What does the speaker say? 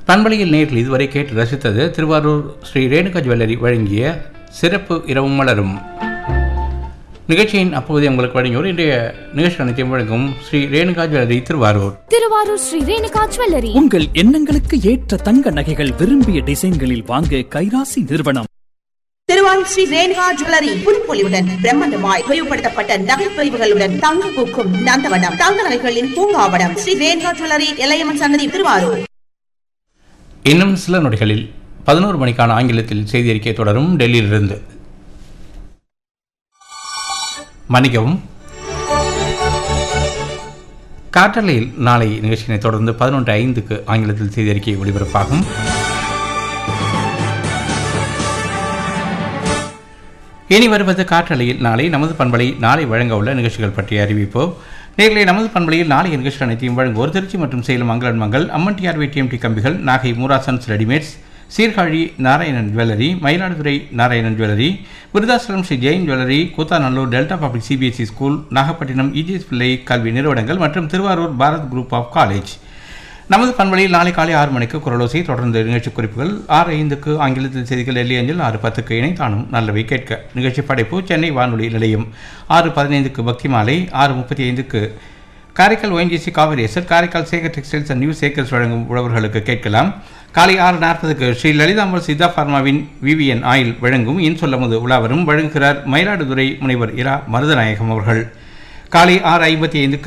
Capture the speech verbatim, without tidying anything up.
பண்பலையில் நேரில் இதுவரை கேட்டு ரசித்தது திருவாரூர் ஸ்ரீ ரேணுகா ஜுவல்லரி வழங்கிய சிறப்பு இரவும் மலரும் நிகழ்ச்சியின் அப்போதே உங்களுக்கு வழங்கியோர் இன்றைய நிகழ்ச்சி அனைத்தையும் வழங்கும் ஸ்ரீ ரேணுகா ஜுவல்லரி திருவாரூர். திருவாரூர் ஸ்ரீ ரேணுகா ஜுவல்லரி. உங்கள் எண்ணங்களுக்கு ஏற்ற தங்க நகைகள் விரும்பிய டிசைன்களில் வாங்க கைராசி நிறுவனம். திருவாரூர் ஸ்ரீ ரேணுகா ஜுவல்லரி புதுப்பொலிவுடன் பிரம்மாண்டமாய் விரிவுபடுத்தப்பட்ட நகை பிரிவுகளுடன் தங்க பூக்கும் நந்தவனம் தங்க நகைகளின் பூங்காவனம் ஸ்ரீ ரேணுகா ஜுவல்லரி எல்லையம்மன் சன்னதி திருவாரூர். இன்னும் சில நொடிகளில் பதினோரு மணிக்கான ஆங்கிலத்தில் செய்தி அறிக்கை தொடரும். டெல்லியிலிருந்து மன்னிக்கவும். காற்றலையில் நாளை நிகழ்ச்சியினை தொடர்ந்து பதினொன்று ஐந்துக்கு ஆங்கிலத்தில் செய்தி அறிக்கை ஒளிபரப்பாகும். இனி வருவது காற்றலையில் நாளை நமது பண்பலை நாளை வழங்க உள்ள நிகழ்ச்சிகள் பற்றிய அறிவிப்போ. நேர்களை நமது பண்பலையில் நாளைய நிகழ்ச்சி அனைத்தையும் வழங்குவோர் திருச்சி மற்றும் சேலம் மங்களன் மங்கள், அம்மன் டிஆர் டிஎம்டி கம்பிகள், Nagai Moorasons readymades, Sirkazhi Narayanan jewellery, Mayiladuthurai Narayanan jewellery, Virudhachalam Sri Jain jewellery, Koothanallur delta public CBSE school, Nagapattinam EGS பிள்ளை கல்வி நிறுவனங்கள் மற்றும் Thiruvarur Bharat group of college. நமது பண்பலையில் நாளை காலை ஆறு மணிக்கு குரலோசை, தொடர்ந்து நிகழ்ச்சி குறிப்புகள், ஆறு ஐந்துக்கு ஆங்கிலத்தில் செய்திகள் டெல்லி அஞ்சல், ஆறு பத்துக்கு இணைத்தானும் நல்லவை கேட்க நிகழ்ச்சி படைப்பு சென்னை வானொலி நிலையம், ஆறு பதினைந்துக்கு பக்தி மாலை, ஆறு முப்பத்தி ஐந்துக்கு Karaikal ONGC Kaveri SL, Karaikal Sekar textiles and new shakers வழங்கும் உழவர்களுக்கு கேட்கலாம். காலை ஆறு நாற்பதுக்கு ஸ்ரீ லலிதாம்பல் சித்தா பார்மாவின் விவிஎன் ஆயில் வழங்கும் இன் சொல்லமுது உலாவரும் வழங்குகிறார் மயிலாடுதுறை முனைவர் இரா மருதநாயகம் அவர்கள். காலை ஆறு ஐம்பத்தி ஐந்துக்கு